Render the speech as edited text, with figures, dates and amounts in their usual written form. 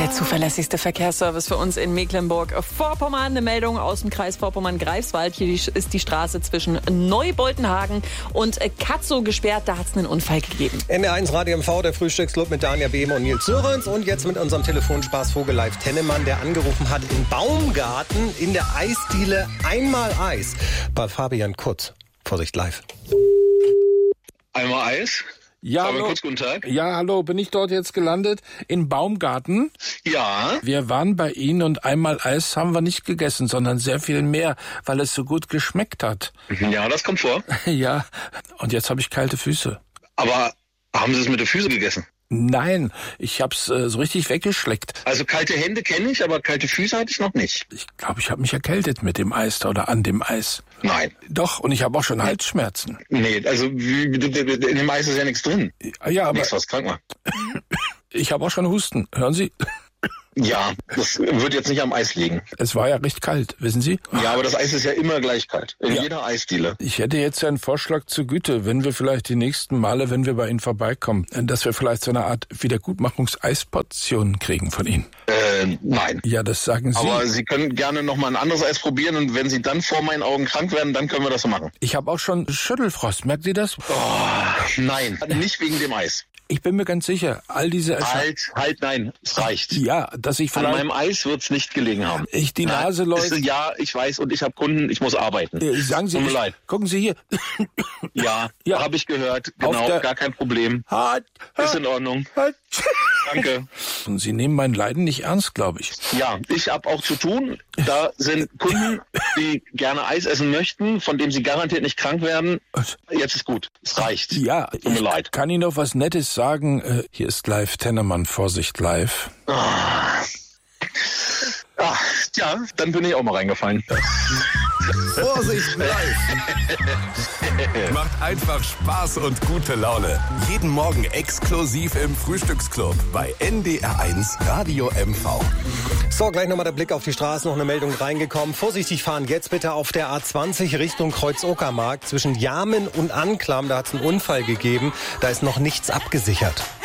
Der zuverlässigste Verkehrsservice für uns in Mecklenburg-Vorpommern. Eine Meldung aus dem Kreis Vorpommern-Greifswald. Hier ist die Straße zwischen Neuboltenhagen und Katzow gesperrt. Da hat es einen Unfall gegeben. NDR1 Radio MV, der Frühstücksclub mit Dania Behme und Nils Sörensen. Und jetzt mit unserem Telefonspaß Vogel-Live Tennemann, der angerufen hat in Baumgarten in der Eisdiele Einmal Eis bei Fabian Kurz. Vorsicht live. Einmal Eis? Ja, hallo. Kurz, guten Tag. Ja, hallo, bin ich dort jetzt gelandet? In Baumgarten? Ja. Wir waren bei Ihnen und einmal Eis haben wir nicht gegessen, sondern sehr viel mehr, weil es so gut geschmeckt hat. Ja, das kommt vor. Ja, und jetzt habe ich kalte Füße. Aber haben Sie es mit den Füßen gegessen? Nein, ich hab's so richtig weggeschleckt. Also kalte Hände kenne ich, aber kalte Füße hatte ich noch nicht. Ich glaube, ich habe mich erkältet mit dem Eis oder an dem Eis. Nein. Doch, und ich habe auch schon Halsschmerzen. Nee, also in dem Eis ist ja nichts drin. Ja, aber Nichts, was krank macht. ich habe auch schon Husten. Hören Sie? Ja, das wird jetzt nicht am Eis liegen. Es war ja recht kalt, wissen Sie? Ja, aber das Eis ist ja immer gleich kalt. In jeder Eisdiele. Ich hätte jetzt einen Vorschlag zur Güte, wenn wir vielleicht die nächsten Male, wenn wir bei Ihnen vorbeikommen, dass wir vielleicht so eine Art Wiedergutmachungs-Eisportionen kriegen von Ihnen. Nein. Ja, das sagen Sie. Aber Sie können gerne noch mal ein anderes Eis probieren und wenn Sie dann vor meinen Augen krank werden, dann können wir das so machen. Ich habe auch schon Schüttelfrost, merkt Sie das? Oh, nein, nicht wegen dem Eis. Ich bin mir ganz sicher, all diese Halt, nein, es reicht. Ja, dass ich vielleicht... An meinem Eis wird's nicht gelegen haben. Die Nase läuft... Ja, ich weiß und ich habe Kunden, ich muss arbeiten. Sagen Sie, Tut mir leid. Gucken Sie hier. Ja, habe ich gehört, genau, gar kein Problem. Ist in Ordnung. Danke. Und Sie nehmen mein Leiden nicht ernst, glaube ich. Ja, ich habe auch zu tun. Da sind Kunden, die gerne Eis essen möchten, von dem sie garantiert nicht krank werden. Jetzt ist gut. Es reicht. Ja, tut mir leid. Kann Ihnen noch was Nettes sagen? Hier ist live Tennemann, Vorsicht live. Ja, dann bin ich auch mal reingefallen. Vorsicht live. Macht einfach Spaß und gute Laune. Jeden Morgen exklusiv im Frühstücksclub bei NDR1 Radio MV. So, gleich nochmal der Blick auf die Straße, noch eine Meldung reingekommen. Vorsichtig fahren jetzt bitte auf der A20 Richtung Kreuz-Uckermark. Zwischen Jamen und Anklam, da hat es einen Unfall gegeben. Da ist noch nichts abgesichert.